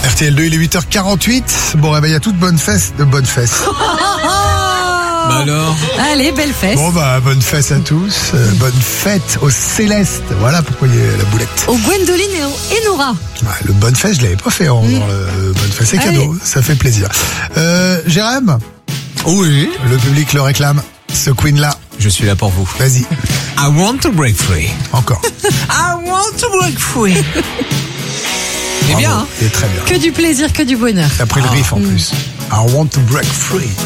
RTL2, il est 8h48. Bon réveil à toute bonne fesse de bonnes fesses. Bah alors. Allez, belle fesse. Bon bonne fesse à tous. Bonne fête aux Célestes. Voilà pourquoi il y a la boulette. Au Gwendoline et Nora. Le bonne fesse, je l'avais pas fait en bonne fesse. C'est cadeau, ça fait plaisir. Jérém, Oui. le public le réclame. Ce Queen-là, Je suis là pour vous. vas-y, I want to break free. encore. I want to break free. C'est bien, hein? C'est très bien. Que du plaisir, que du bonheur. T'as pris le riff en plus. I want to break free.